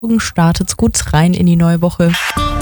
Startet's gut rein in die neue Woche.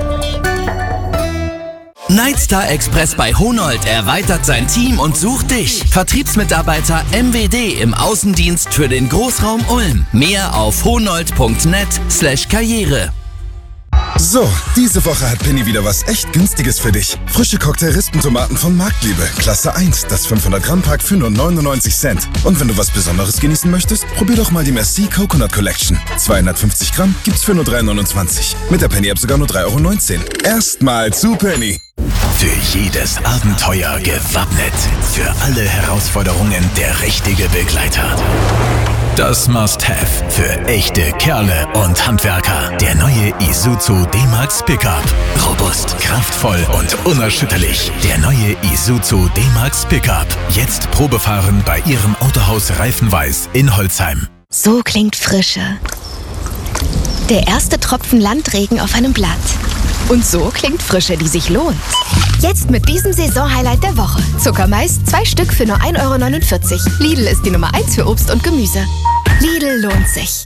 Nightstar Express bei Honold erweitert sein Team und sucht dich. Vertriebsmitarbeiter MWD im Außendienst für den Großraum Ulm. Mehr auf honold.net/Karriere. So, diese Woche hat Penny wieder was echt Günstiges für dich. Frische Cocktail-Rispentomaten von Marktliebe, Klasse 1, das 500-Gramm-Pack für nur 99 Cent. Und wenn du was Besonderes genießen möchtest, probier doch mal die Merci Coconut Collection. 250 Gramm gibt's für nur 3,29. Mit der Penny-App sogar nur 3,19 €. Erstmal zu Penny. Für jedes Abenteuer gewappnet. Für alle Herausforderungen der richtige Begleiter. Das Must-Have für echte Kerle und Handwerker. Der neue Isuzu D-Max Pickup. Robust, kraftvoll und unerschütterlich. Der neue Isuzu D-Max Pickup. Jetzt Probefahren bei Ihrem Autohaus Reifenweiß in Holzheim. So klingt Frische. Der erste Tropfen Landregen auf einem Blatt. Und so klingt Frische, die sich lohnt. Jetzt mit diesem Saisonhighlight der Woche. Zuckermais, 2 Stück für nur 1,49 €. Lidl ist die Nummer 1 für Obst und Gemüse. Lidl lohnt sich.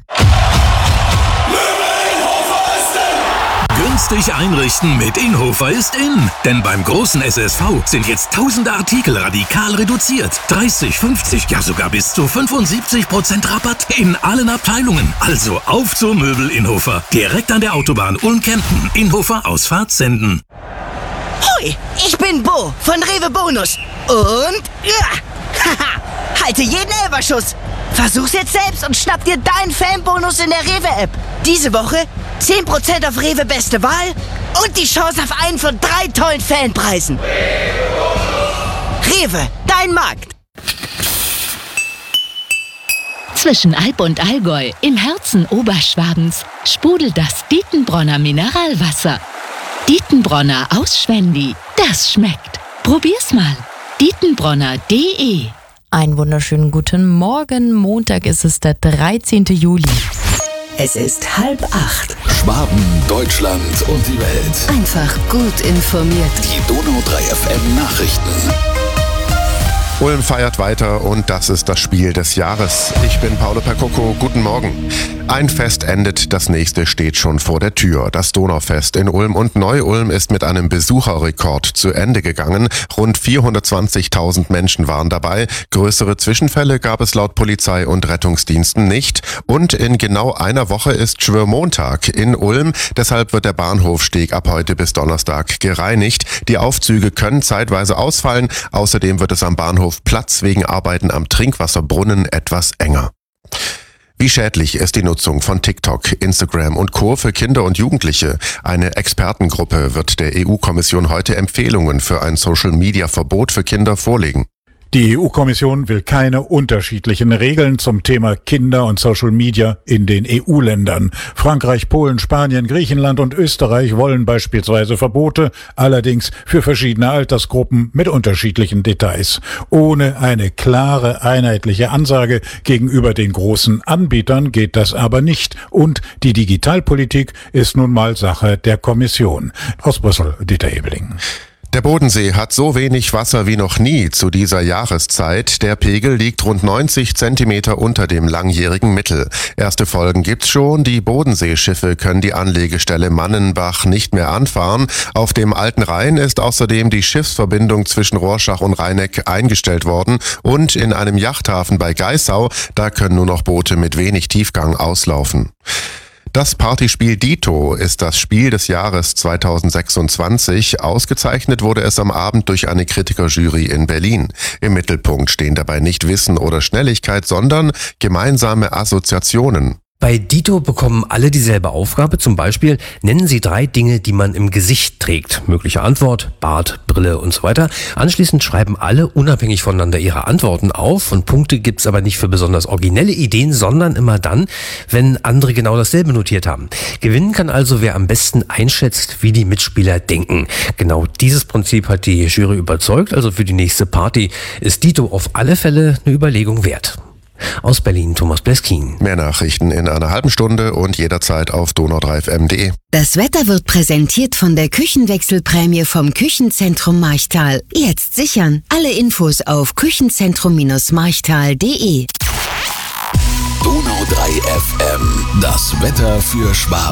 Günstig einrichten mit Inhofer ist in. Denn beim großen SSV sind jetzt tausende Artikel radikal reduziert. 30, 50, ja sogar bis zu 75% Rabatt in allen Abteilungen. Also auf zur Möbel Inhofer. Direkt an der Autobahn Ulm-Kempten. Inhofer Ausfahrt Senden. Hoi, ich bin Bo von Rewe Bonus. Und halte jeden Elferschuss. Versuch's jetzt selbst und schnapp dir deinen Fanbonus in der Rewe-App. Diese Woche 10% auf Rewe Beste Wahl und die Chance auf einen von 3 tollen Fanpreisen. Rewe, dein Markt. Zwischen Alb und Allgäu, im Herzen Oberschwabens, sprudelt das Dietenbronner Mineralwasser. Dietenbronner aus Schwendi, das schmeckt. Probier's mal. Dietenbronner.de. Einen wunderschönen guten Morgen. Montag ist es der 13. Juli. Es ist 7:30. Schwaben, Deutschland und die Welt. Einfach gut informiert. Die Donau 3 FM Nachrichten. Ulm feiert weiter und das ist das Spiel des Jahres. Ich bin Paolo Percoco, guten Morgen. Ein Fest endet, das nächste steht schon vor der Tür. Das Donaufest in Ulm und Neu-Ulm ist mit einem Besucherrekord zu Ende gegangen. Rund 420.000 Menschen waren dabei. Größere Zwischenfälle gab es laut Polizei und Rettungsdiensten nicht. Und in genau einer Woche ist Schwörmontag in Ulm. Deshalb wird der Bahnhofsteg ab heute bis Donnerstag gereinigt. Die Aufzüge können zeitweise ausfallen. Außerdem wird es am Bahnhof Platz wegen Arbeiten am Trinkwasserbrunnen etwas enger. Wie schädlich ist die Nutzung von TikTok, Instagram und Co. für Kinder und Jugendliche? Eine Expertengruppe wird der EU-Kommission heute Empfehlungen für ein Social-Media-Verbot für Kinder vorlegen. Die EU-Kommission will keine unterschiedlichen Regeln zum Thema Kinder und Social Media in den EU-Ländern. Frankreich, Polen, Spanien, Griechenland und Österreich wollen beispielsweise Verbote, allerdings für verschiedene Altersgruppen mit unterschiedlichen Details. Ohne eine klare, einheitliche Ansage gegenüber den großen Anbietern geht das aber nicht. Und die Digitalpolitik ist nun mal Sache der Kommission. Aus Brüssel, Dieter Hebeling. Der Bodensee hat so wenig Wasser wie noch nie zu dieser Jahreszeit. Der Pegel liegt rund 90 Zentimeter unter dem langjährigen Mittel. Erste Folgen gibt's schon. Die Bodenseeschiffe können die Anlegestelle Mannenbach nicht mehr anfahren. Auf dem Alten Rhein ist außerdem die Schiffsverbindung zwischen Rorschach und Rheineck eingestellt worden. Und in einem Yachthafen bei Geissau, da können nur noch Boote mit wenig Tiefgang auslaufen. Das Partyspiel Dito ist das Spiel des Jahres 2026. Ausgezeichnet wurde es am Abend durch eine Kritikerjury in Berlin. Im Mittelpunkt stehen dabei nicht Wissen oder Schnelligkeit, sondern gemeinsame Assoziationen. Bei Dito bekommen alle dieselbe Aufgabe, zum Beispiel nennen Sie 3 Dinge, die man im Gesicht trägt. Mögliche Antwort, Bart, Brille und so weiter. Anschließend schreiben alle unabhängig voneinander ihre Antworten auf und Punkte gibt's aber nicht für besonders originelle Ideen, sondern immer dann, wenn andere genau dasselbe notiert haben. Gewinnen kann also, wer am besten einschätzt, wie die Mitspieler denken. Genau dieses Prinzip hat die Jury überzeugt, also für die nächste Party ist Dito auf alle Fälle eine Überlegung wert. Aus Berlin, Thomas Bleskin. Mehr Nachrichten in einer halben Stunde und jederzeit auf donau3fm.de. Das Wetter wird präsentiert von der Küchenwechselprämie vom Küchenzentrum Marchtal. Jetzt sichern. Alle Infos auf küchenzentrum-marchtal.de. Donau 3 FM. Das Wetter für Schwaben.